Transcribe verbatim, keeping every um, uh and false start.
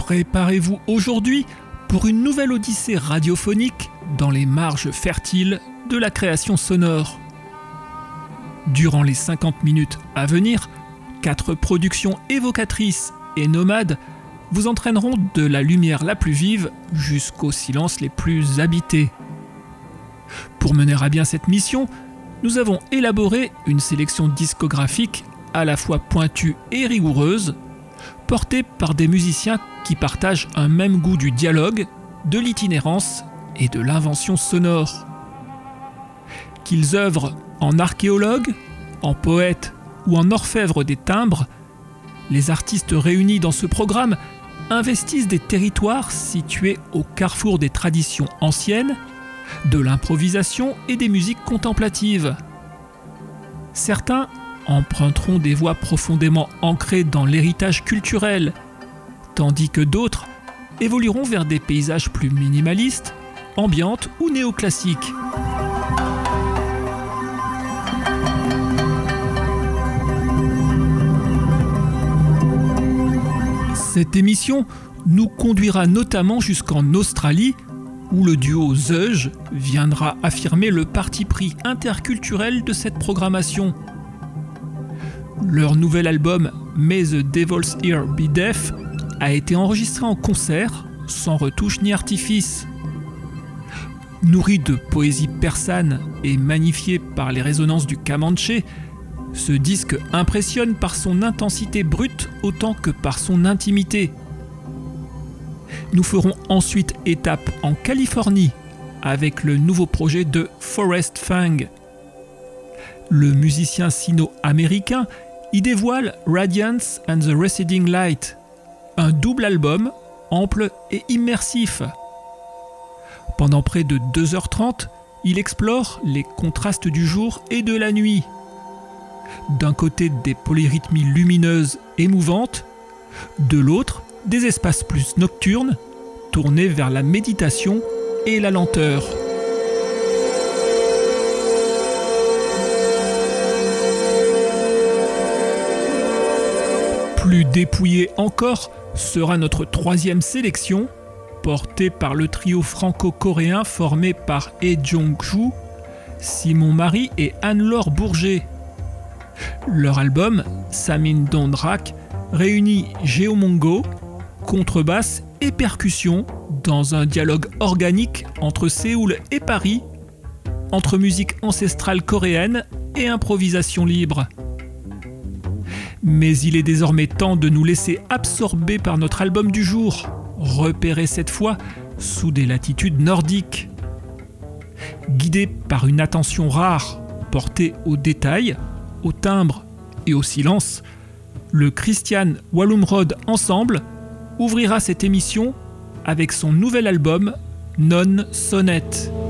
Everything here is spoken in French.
Préparez-vous aujourd'hui pour une nouvelle odyssée radiophonique dans les marges fertiles de la création sonore. Durant les cinquante minutes à venir, quatre productions évocatrices et nomades vous entraîneront de la lumière la plus vive jusqu'aux silences les plus habités. Pour mener à bien cette mission, nous avons élaboré une sélection discographique à la fois pointue et rigoureuse, portée par des musiciens qui partagent un même goût du dialogue, de l'itinérance et de l'invention sonore. Qu'ils œuvrent en archéologues, en poètes ou en orfèvres des timbres, les artistes réunis dans ce programme investissent des territoires situés au carrefour des traditions anciennes, de l'improvisation et des musiques contemplatives. Certains emprunteront des voix profondément ancrées dans l'héritage culturel, tandis que d'autres évolueront vers des paysages plus minimalistes, ambiantes ou néoclassiques. Cette émission nous conduira notamment jusqu'en Australie, où le duo Zeuge viendra affirmer le parti pris interculturel de cette programmation. Leur nouvel album May the Devil's Ear Be Deaf a été enregistré en concert, sans retouche ni artifice. Nourri de poésie persane et magnifié par les résonances du Comanche, ce disque impressionne par son intensité brute autant que par son intimité. Nous ferons ensuite étape en Californie avec le nouveau projet de Forest Fang. Le musicien sino-américain y dévoile Radiance and the Receding Light, un double album ample et immersif. Pendant près de deux heures trente, il explore les contrastes du jour et de la nuit. D'un côté des polyrythmies lumineuses émouvantes, de l'autre des espaces plus nocturnes, tournés vers la méditation et la lenteur. Plus dépouillé encore sera notre troisième sélection, portée par le trio franco-coréen formé par Hye Jong-ju, Simon Marie et Anne-Laure Bourget. Leur album, Samin Dondrak, réunit géomongo, contrebasse et percussion dans un dialogue organique entre Séoul et Paris, entre musique ancestrale coréenne et improvisation libre. Mais il est désormais temps de nous laisser absorber par notre album du jour, repéré cette fois sous des latitudes nordiques. Guidé par une attention rare portée aux détails, au timbre et au silence, le Christian Wallumrod Ensemble ouvrira cette émission avec son nouvel album Non Sonnet.